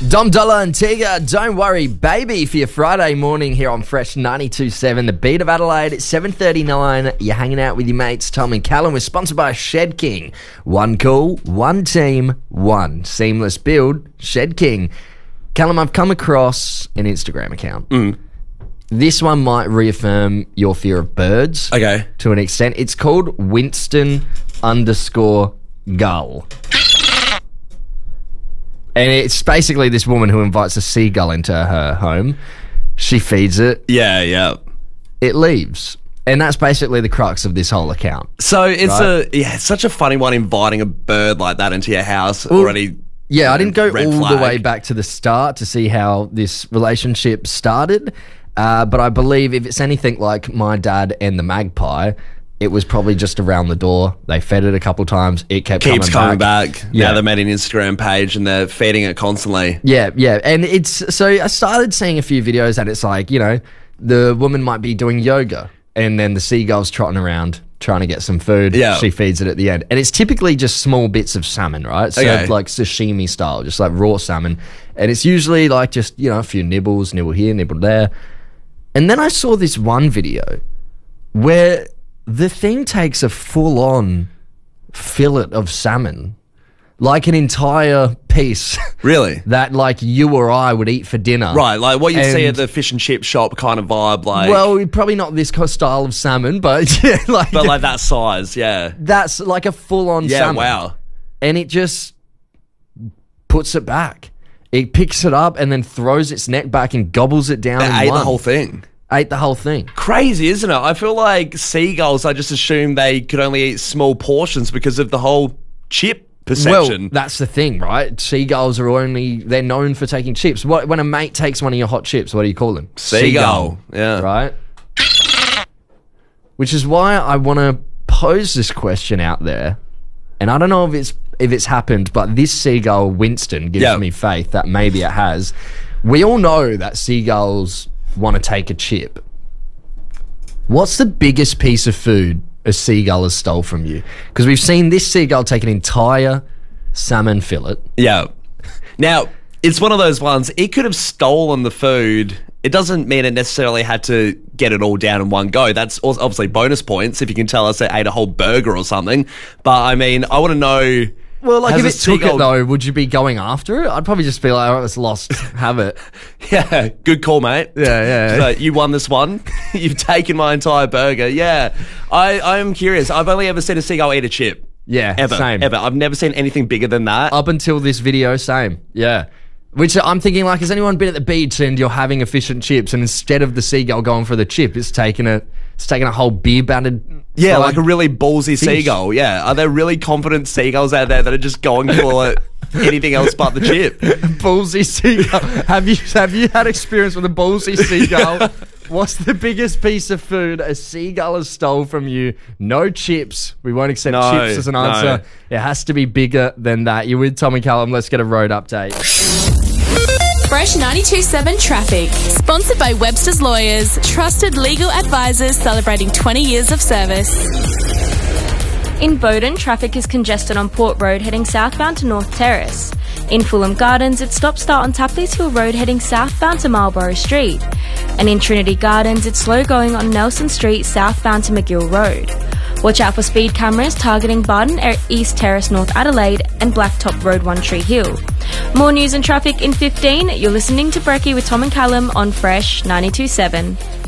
Dom Dollar and Tiga, don't worry, baby, for your Friday morning here on Fresh 92.7, the beat of Adelaide. It's 7:39. You're hanging out with your mates, Tom and Callum. We're sponsored by Shed King. One call, one team, one seamless build. Shed King. Callum, I've come across an Instagram account. This one might reaffirm your fear of birds. Okay. To an extent. It's called Winston_Gull. And it's basically this woman who invites a seagull into her home. She feeds it. Yeah. It leaves. And that's basically the crux of this whole account. So it's Right. it's such a funny one, inviting a bird like that into your house already. Yeah, I didn't go red all flag. the way back to the start to see how this relationship started. But I believe if it's anything like my dad and the magpie, it was probably just around the door. They fed it a couple times. It Keeps coming back. Yeah. Now they made an Instagram page and they're feeding it constantly. Yeah. And so I started seeing a few videos and it's like, you know, the woman might be doing yoga and then the seagull's trotting around trying to get some food. Yeah. She feeds it at the end. And it's typically just small bits of salmon, right? Served Okay. like sashimi style, just like raw salmon. And it's usually like just, you know, a few nibbles, nibble here, nibble there. And then I saw this one video where the thing takes a full-on fillet of salmon, like an entire piece Really? that like you or I would eat for dinner. Right, like what you see And- at the fish and chip shop kind of vibe, like, Well, probably not this style of salmon, but yeah, like, but like that size, yeah. that's like a full-on Yeah, salmon. wow. And it just puts it back. It picks it up and then throws its neck back and gobbles it down. They in ate one. the whole thing. Ate the whole thing. Crazy, isn't it? I feel like seagulls, I just assumed they could only eat small portions because of the whole chip perception. Well, that's the thing, right? Seagulls are they're known for taking chips. When a mate takes one of your hot chips, what do you call them? Seagull. Yeah. Right? Which is why I want to pose this question out there. And I don't know if it's happened, but this seagull, Winston, gives me faith that maybe it has. We all know that seagulls want to take a chip. What's the biggest piece of food a seagull has stole from you? Because we've seen this seagull take an entire salmon fillet. Yeah. Now, it's one of those ones, it could have stolen the food. It doesn't mean it necessarily had to get it all down in one go. That's obviously bonus points if you can tell us it ate a whole burger or something. But, I mean, I want to know... Well, like has if a it took seagull- it though, would you be going after it? I'd probably just be like, oh, it's lost. Have it. Yeah, good call, mate. Yeah. So you won this one. You've taken my entire burger. Yeah. I'm curious. I've only ever seen a seagull eat a chip. Yeah, Ever. same. Ever. I've never seen anything bigger than that. Up until this video, same. Yeah. Which I'm thinking, like, has anyone been at the beach and you're having a fish and chips, and instead of the seagull going for the chip, it's taking a whole beer battered. Yeah, like a really ballsy seagull. Yeah. Are there really confident seagulls out there that are just going for anything else but the chip? ballsy seagull. Have you had experience with a ballsy seagull? What's the biggest piece of food a seagull has stole from you? No chips. We won't accept No, chips as an answer. no. It has to be bigger than that. You're with Tom and Callum. Let's get a road update. Fresh 92.7 Traffic. Sponsored by Webster's Lawyers. Trusted legal advisors celebrating 20 years of service. In Bowden, traffic is congested on Port Road heading southbound to North Terrace. In Fulham Gardens, it's stop-start on Tapley's Hill Road heading southbound to Marlborough Street. And in Trinity Gardens, it's slow going on Nelson Street southbound to McGill Road. Watch out for speed cameras targeting Barton East Terrace, North Adelaide and Blacktop Road, One Tree Hill. More news and traffic in 15. You're listening to Brekkie with Tom and Callum on Fresh 92.7.